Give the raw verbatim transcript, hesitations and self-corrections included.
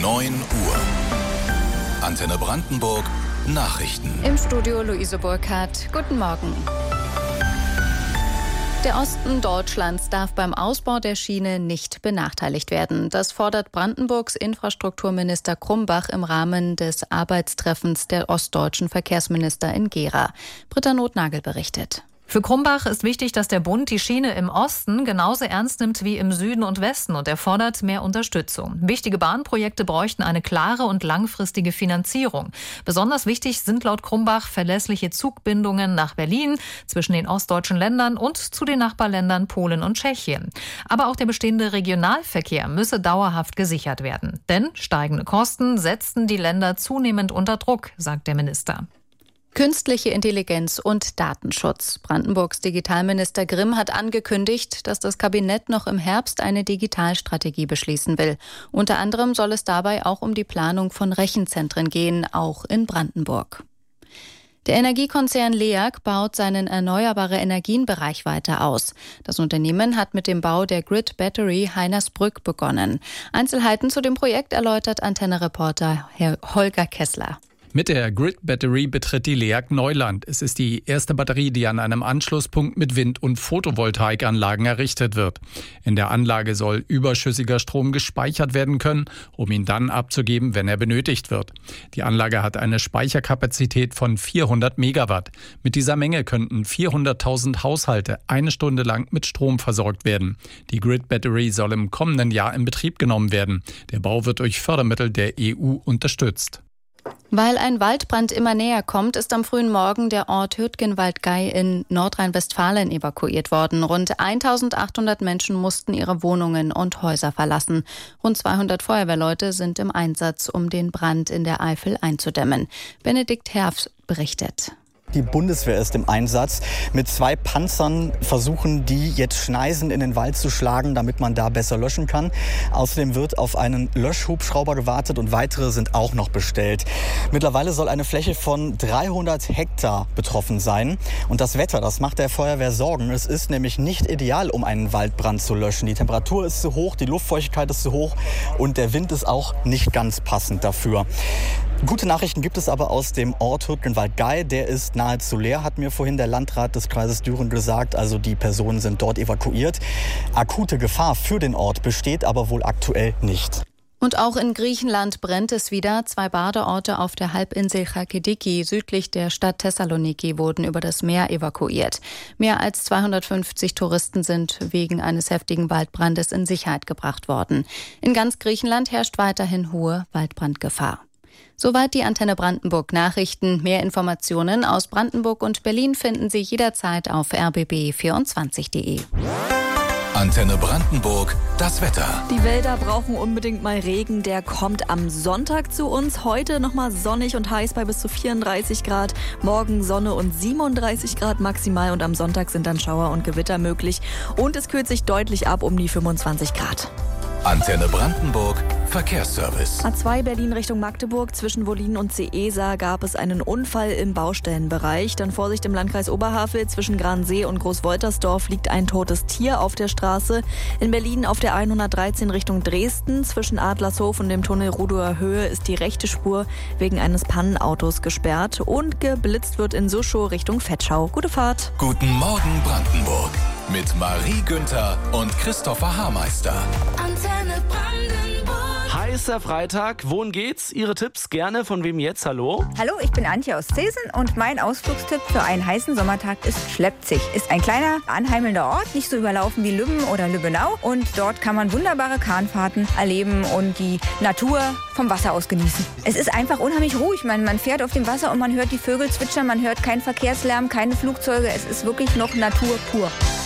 neun Uhr. Antenne Brandenburg Nachrichten. Im Studio Luise Burkhardt. Guten Morgen. Der Osten Deutschlands darf beim Ausbau der Schiene nicht benachteiligt werden. Das fordert Brandenburgs Infrastrukturminister Krumbach im Rahmen des Arbeitstreffens der ostdeutschen Verkehrsminister in Gera. Britta Nothnagel berichtet. Für Krumbach ist wichtig, dass der Bund die Schiene im Osten genauso ernst nimmt wie im Süden und Westen, und er fordert mehr Unterstützung. Wichtige Bahnprojekte bräuchten eine klare und langfristige Finanzierung. Besonders wichtig sind laut Krumbach verlässliche Zugbindungen nach Berlin, zwischen den ostdeutschen Ländern und zu den Nachbarländern Polen und Tschechien. Aber auch der bestehende Regionalverkehr müsse dauerhaft gesichert werden. Denn steigende Kosten setzten die Länder zunehmend unter Druck, sagt der Minister. Künstliche Intelligenz und Datenschutz. Brandenburgs Digitalminister Grimm hat angekündigt, dass das Kabinett noch im Herbst eine Digitalstrategie beschließen will. Unter anderem soll es dabei auch um die Planung von Rechenzentren gehen, auch in Brandenburg. Der Energiekonzern L E A G baut seinen erneuerbare Energienbereich weiter aus. Das Unternehmen hat mit dem Bau der Grid Battery Heinersbrück begonnen. Einzelheiten zu dem Projekt erläutert Antenne-Reporter Herr Holger Kessler. Mit der Grid Battery betritt die L E A G Neuland. Es ist die erste Batterie, die an einem Anschlusspunkt mit Wind- und Photovoltaikanlagen errichtet wird. In der Anlage soll überschüssiger Strom gespeichert werden können, um ihn dann abzugeben, wenn er benötigt wird. Die Anlage hat eine Speicherkapazität von vierhundert Megawatt. Mit dieser Menge könnten vierhunderttausend Haushalte eine Stunde lang mit Strom versorgt werden. Die Grid Battery soll im kommenden Jahr in Betrieb genommen werden. Der Bau wird durch Fördermittel der E U unterstützt. Weil ein Waldbrand immer näher kommt, ist am frühen Morgen der Ort Hürtgenwald-Gey in Nordrhein-Westfalen evakuiert worden. Rund eintausendachthundert Menschen mussten ihre Wohnungen und Häuser verlassen. Rund zweihundert Feuerwehrleute sind im Einsatz, um den Brand in der Eifel einzudämmen. Benedikt Herf berichtet. Die Bundeswehr ist im Einsatz. Mit zwei Panzern versuchen die jetzt Schneisen in den Wald zu schlagen, damit man da besser löschen kann. Außerdem wird auf einen Löschhubschrauber gewartet und weitere sind auch noch bestellt. Mittlerweile soll eine Fläche von dreihundert Hektar betroffen sein. Und das Wetter, das macht der Feuerwehr Sorgen. Es ist nämlich nicht ideal, um einen Waldbrand zu löschen. Die Temperatur ist zu hoch, die Luftfeuchtigkeit ist zu hoch und der Wind ist auch nicht ganz passend dafür. Gute Nachrichten gibt es aber aus dem Ort Hürtgenwald-Gey. Der ist nahezu leer, hat mir vorhin der Landrat des Kreises Düren gesagt. Also die Personen sind dort evakuiert. Akute Gefahr für den Ort besteht aber wohl aktuell nicht. Und auch in Griechenland brennt es wieder. Zwei Badeorte auf der Halbinsel Chalkidiki südlich der Stadt Thessaloniki wurden über das Meer evakuiert. Mehr als zweihundertfünfzig Touristen sind wegen eines heftigen Waldbrandes in Sicherheit gebracht worden. In ganz Griechenland herrscht weiterhin hohe Waldbrandgefahr. Soweit die Antenne Brandenburg Nachrichten. Mehr Informationen aus Brandenburg und Berlin finden Sie jederzeit auf r b b vierundzwanzig punkt de. Antenne Brandenburg, das Wetter. Die Wälder brauchen unbedingt mal Regen. Der kommt am Sonntag zu uns. Heute nochmal sonnig und heiß bei bis zu vierunddreißig Grad. Morgen Sonne und siebenunddreißig Grad maximal. Und am Sonntag sind dann Schauer und Gewitter möglich. Und es kühlt sich deutlich ab um die fünfundzwanzig Grad. Antenne Brandenburg, Verkehrsservice. A zwei Berlin Richtung Magdeburg, zwischen Wollin und Seesa gab es einen Unfall im Baustellenbereich. Dann Vorsicht im Landkreis Oberhavel, zwischen Gransee und Großwoltersdorf liegt ein totes Tier auf der Straße. In Berlin auf der hundertdreizehn Richtung Dresden, zwischen Adlershof und dem Tunnel Rudower Höhe ist die rechte Spur wegen eines Pannenautos gesperrt. Und geblitzt wird in Suschow Richtung Vetschau. Gute Fahrt. Guten Morgen Brandenburg mit Marie Günther und Christopher Haarmeister. Antenne Brandenburg. Heißer Freitag, wohin geht's? Ihre Tipps gerne, von wem jetzt? Hallo? Hallo, ich bin Antje aus Zesen und mein Ausflugstipp für einen heißen Sommertag ist Schleppzig. Ist ein kleiner, anheimelnder Ort, nicht so überlaufen wie Lübben oder Lübbenau. Und dort kann man wunderbare Kahnfahrten erleben und die Natur vom Wasser aus genießen. Es ist einfach unheimlich ruhig. Man, man fährt auf dem Wasser und man hört die Vögel zwitschern, man hört keinen Verkehrslärm, keine Flugzeuge. Es ist wirklich noch Natur pur.